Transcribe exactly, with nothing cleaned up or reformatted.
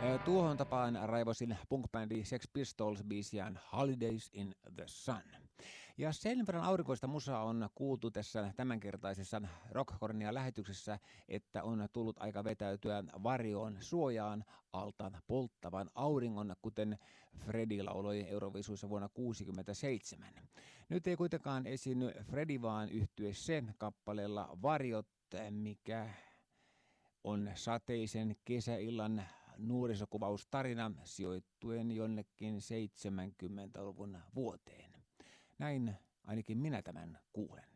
Tuohon tapaan raivosin punk-bändi Sex Pistols-biisiään Holidays in the Sun. Ja sen verran aurinkoista musaa on kuultu tässä tämänkertaisessa Rockkornia-lähetyksessä, että on tullut aika vetäytyä varjoon suojaan alta polttavan auringon, kuten Freddie lauloi Eurovisuissa vuonna tuhatyhdeksänsataakuusikymmentäseitsemän. Nyt ei kuitenkaan esiinny Freddie, vaan yhtye sen kappaleella Varjot, mikä on sateisen kesäillan nuorisokuvaustarina sijoittuen jonnekin seitsemänkymmentäluvun vuoteen. Näin ainakin minä tämän kuulen.